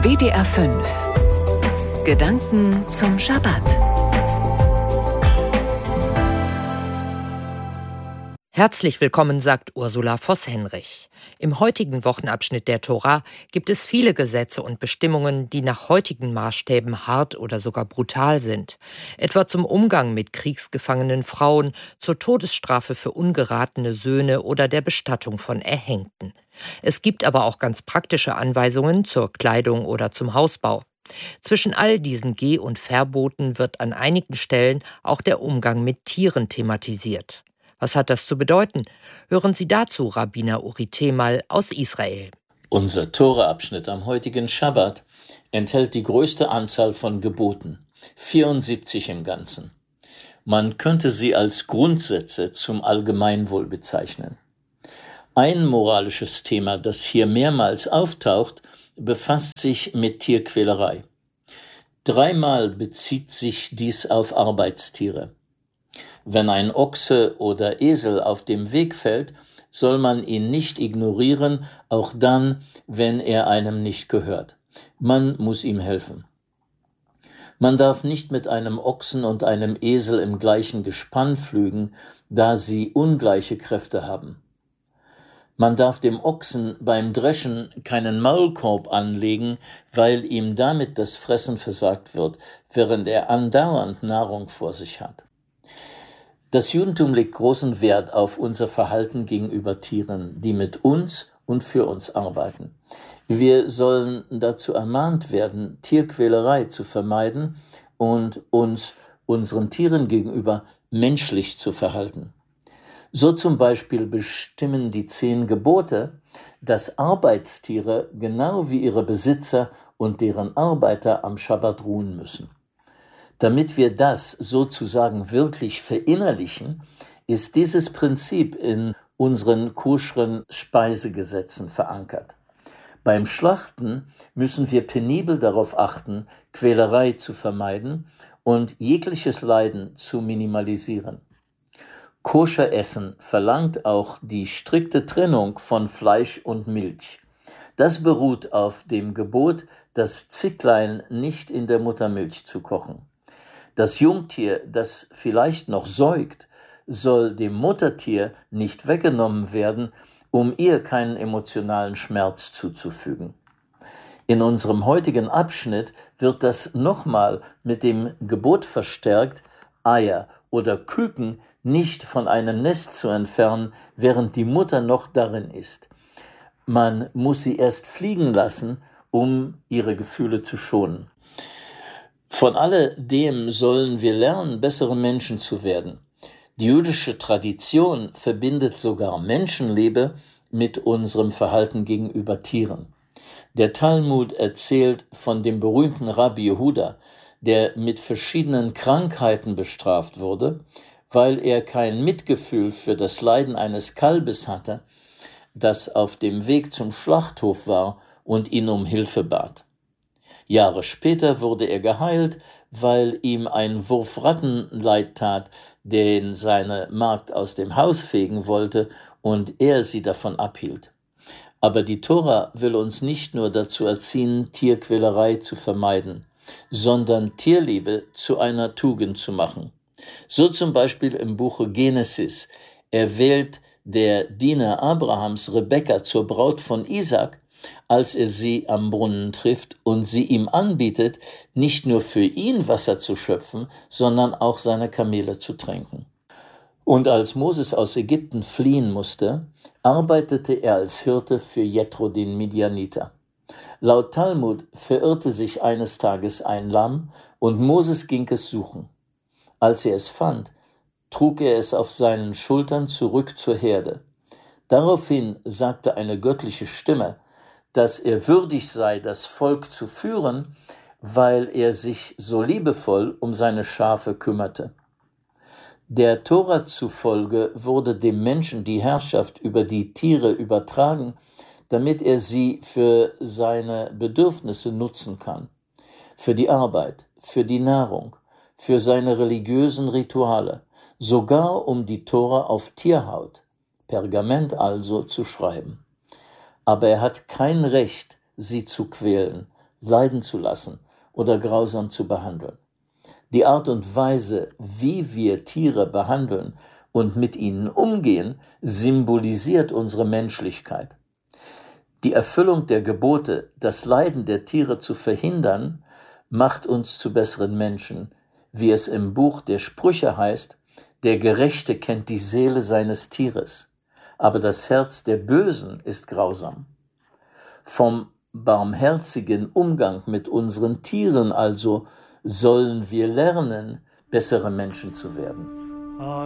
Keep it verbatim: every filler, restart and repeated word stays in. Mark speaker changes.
Speaker 1: W D R fünf. Gedanken zum Schabbat.
Speaker 2: Herzlich willkommen, sagt Ursula Voss-Henrich. Im heutigen Wochenabschnitt der Tora gibt es viele Gesetze und Bestimmungen, die nach heutigen Maßstäben hart oder sogar brutal sind. Etwa zum Umgang mit kriegsgefangenen Frauen, zur Todesstrafe für ungeratene Söhne oder der Bestattung von Erhängten. Es gibt aber auch ganz praktische Anweisungen zur Kleidung oder zum Hausbau. Zwischen all diesen Geh- und Verboten wird an einigen Stellen auch der Umgang mit Tieren thematisiert. Was hat das zu bedeuten? Hören Sie dazu Rabbiner Uri Temal aus Israel.
Speaker 3: Unser Tora-Abschnitt am heutigen Schabbat enthält die größte Anzahl von Geboten, vierundsiebzig im Ganzen. Man könnte sie als Grundsätze zum Allgemeinwohl bezeichnen. Ein moralisches Thema, das hier mehrmals auftaucht, befasst sich mit Tierquälerei. Dreimal bezieht sich dies auf Arbeitstiere. Wenn ein Ochse oder Esel auf dem Weg fällt, soll man ihn nicht ignorieren, auch dann, wenn er einem nicht gehört. Man muss ihm helfen. Man darf nicht mit einem Ochsen und einem Esel im gleichen Gespann pflügen, da sie ungleiche Kräfte haben. Man darf dem Ochsen beim Dreschen keinen Maulkorb anlegen, weil ihm damit das Fressen versagt wird, während er andauernd Nahrung vor sich hat. Das Judentum legt großen Wert auf unser Verhalten gegenüber Tieren, die mit uns und für uns arbeiten. Wir sollen dazu ermahnt werden, Tierquälerei zu vermeiden und uns unseren Tieren gegenüber menschlich zu verhalten. So zum Beispiel bestimmen die zehn Gebote, dass Arbeitstiere genau wie ihre Besitzer und deren Arbeiter am Schabbat ruhen müssen. Damit wir das sozusagen wirklich verinnerlichen, ist dieses Prinzip in unseren koscheren Speisegesetzen verankert. Beim Schlachten müssen wir penibel darauf achten, Quälerei zu vermeiden und jegliches Leiden zu minimalisieren. Koscheressen verlangt auch die strikte Trennung von Fleisch und Milch. Das beruht auf dem Gebot, das Zicklein nicht in der Muttermilch zu kochen. Das Jungtier, das vielleicht noch säugt, soll dem Muttertier nicht weggenommen werden, um ihr keinen emotionalen Schmerz zuzufügen. In unserem heutigen Abschnitt wird das nochmal mit dem Gebot verstärkt, Eier oder Küken nicht von einem Nest zu entfernen, während die Mutter noch darin ist. Man muss sie erst fliegen lassen, um ihre Gefühle zu schonen. Von alledem sollen wir lernen, bessere Menschen zu werden. Die jüdische Tradition verbindet sogar Menschenliebe mit unserem Verhalten gegenüber Tieren. Der Talmud erzählt von dem berühmten Rabbi Jehuda, der mit verschiedenen Krankheiten bestraft wurde, weil er kein Mitgefühl für das Leiden eines Kalbes hatte, das auf dem Weg zum Schlachthof war und ihn um Hilfe bat. Jahre später wurde er geheilt, weil ihm ein Wurf Ratten leid tat, den seine Magd aus dem Haus fegen wollte und er sie davon abhielt. Aber die Tora will uns nicht nur dazu erziehen, Tierquälerei zu vermeiden, sondern Tierliebe zu einer Tugend zu machen. So zum Beispiel im Buche Genesis erwählt der Diener Abrahams Rebekka zur Braut von Isaak, als er sie am Brunnen trifft und sie ihm anbietet, nicht nur für ihn Wasser zu schöpfen, sondern auch seine Kamele zu tränken. Und als Moses aus Ägypten fliehen musste, arbeitete er als Hirte für Jethro, den Midianiter. Laut Talmud verirrte sich eines Tages ein Lamm und Moses ging es suchen. Als er es fand, trug er es auf seinen Schultern zurück zur Herde. Daraufhin sagte eine göttliche Stimme, dass er würdig sei, das Volk zu führen, weil er sich so liebevoll um seine Schafe kümmerte. Der Tora zufolge wurde dem Menschen die Herrschaft über die Tiere übertragen, damit er sie für seine Bedürfnisse nutzen kann, für die Arbeit, für die Nahrung, für seine religiösen Rituale, sogar um die Tora auf Tierhaut, Pergament also, zu schreiben. Aber er hat kein Recht, sie zu quälen, leiden zu lassen oder grausam zu behandeln. Die Art und Weise, wie wir Tiere behandeln und mit ihnen umgehen, symbolisiert unsere Menschlichkeit. Die Erfüllung der Gebote, das Leiden der Tiere zu verhindern, macht uns zu besseren Menschen, wie es im Buch der Sprüche heißt: Der Gerechte kennt die Seele seines Tieres, aber das Herz der Bösen ist grausam. Vom barmherzigen Umgang mit unseren Tieren also sollen wir lernen, bessere Menschen zu werden.